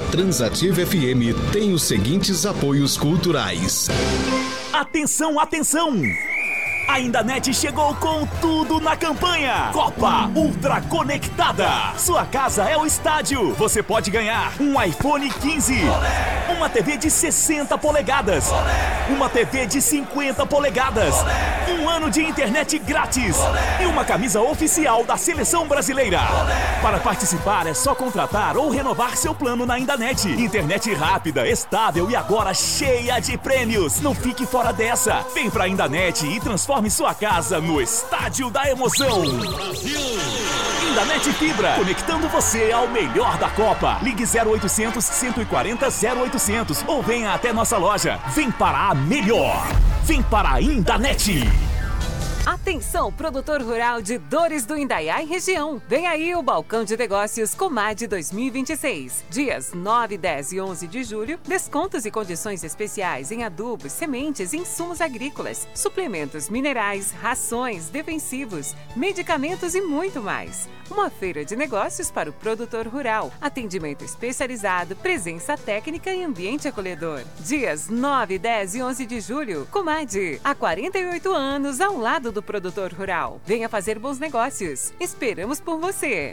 Transativa FM tem os seguintes apoios culturais. Atenção, atenção! A Indanet chegou com tudo na campanha Copa Ultra Conectada. Sua casa é o estádio. Você pode ganhar um iPhone 15, uma TV de 60 polegadas, uma TV de 50 polegadas, um ano de internet grátis e uma camisa oficial da Seleção Brasileira. Para participar é só contratar ou renovar seu plano na Indanet. Internet rápida, estável e agora cheia de prêmios. Não fique fora dessa. Vem pra Indanet e transforme sua casa no estádio da emoção. Indanet Fibra, conectando você ao melhor da Copa. Ligue 0800 140 0800 ou venha até nossa loja. Vem para a melhor. Vem para a Indanet. Atenção, produtor rural de Dores do Indaiá e região. Vem aí o Balcão de Negócios Comad 2026. Dias 9, 10 e 11 de julho, descontos e condições especiais em adubos, sementes e insumos agrícolas, suplementos minerais, rações, defensivos, medicamentos e muito mais. Uma feira de negócios para o produtor rural. Atendimento especializado, presença técnica e ambiente acolhedor. Dias 9, 10 e 11 de julho, Comad. Há 48 anos ao lado do produtor rural. Venha fazer bons negócios. Esperamos por você.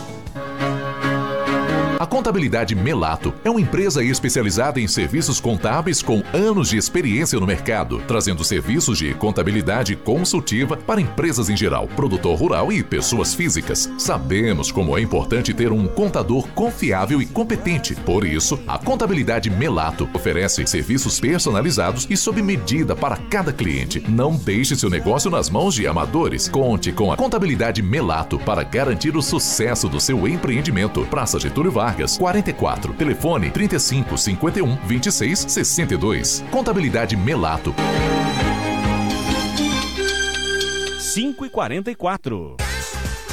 A Contabilidade Melato é uma empresa especializada em serviços contábeis com anos de experiência no mercado, trazendo serviços de contabilidade consultiva para empresas em geral, produtor rural e pessoas físicas. Sabemos como é importante ter um contador confiável e competente. Por isso, a Contabilidade Melato oferece serviços personalizados e sob medida para cada cliente. Não deixe seu negócio nas mãos de amadores. Conte com a Contabilidade Melato para garantir o sucesso do seu empreendimento. Praça Getúlio Vargas, 44, telefone 35 51 26 62. Contabilidade Melato. 5h44.